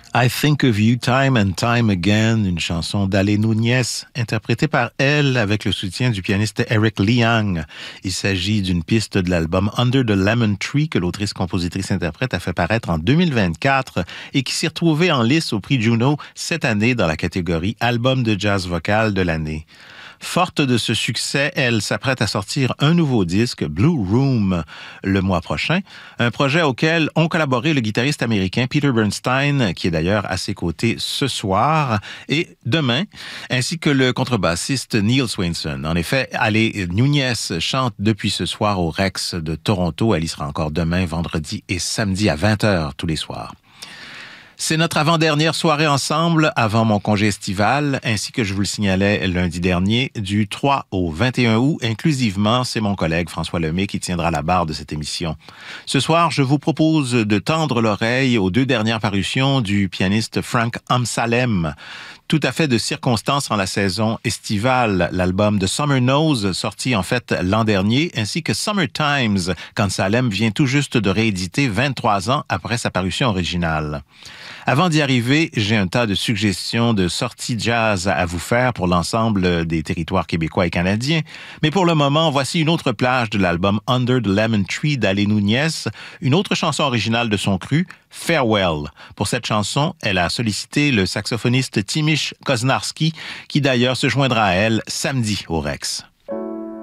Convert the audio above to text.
I Think of You Time and Time Again, une chanson d'Ale Núñez, interprétée par elle avec le soutien du pianiste Eric Liang. Il s'agit d'une piste de l'album Under the Lemon Tree que l'autrice-compositrice-interprète a fait paraître en 2024 et qui s'est retrouvée en lice au prix Juno cette année dans la catégorie Album de jazz vocal de l'année. Forte de ce succès, elle s'apprête à sortir un nouveau disque, Blue Room, le mois prochain, un projet auquel ont collaboré le guitariste américain Peter Bernstein, qui est d'ailleurs à ses côtés ce soir et demain, ainsi que le contrebassiste Neil Swainson. En effet, Ale Núñez chante depuis ce soir au Rex de Toronto. Elle y sera encore demain, vendredi et samedi à 20h tous les soirs. C'est notre avant-dernière soirée ensemble avant mon congé estival, ainsi que je vous le signalais lundi dernier, du 3 au 21 août, inclusivement, c'est mon collègue François Lemay qui tiendra la barre de cette émission. Ce soir, je vous propose de tendre l'oreille aux deux dernières parutions du pianiste Frank Amsalem. Tout à fait de circonstance en la saison estivale, l'album de Summer Knows, sorti en fait l'an dernier, ainsi que Summer Times, qu'Amsalem vient tout juste de rééditer 23 ans après sa parution originale. Avant d'y arriver, j'ai un tas de suggestions de sorties jazz à vous faire pour l'ensemble des territoires québécois et canadiens. Mais pour le moment, voici une autre plage de l'album Under the Lemon Tree d'Ale Núñez, une autre chanson originale de son cru, Farewell. Pour cette chanson, elle a sollicité le saxophoniste Timish Koznarski, qui d'ailleurs se joindra à elle samedi au Rex.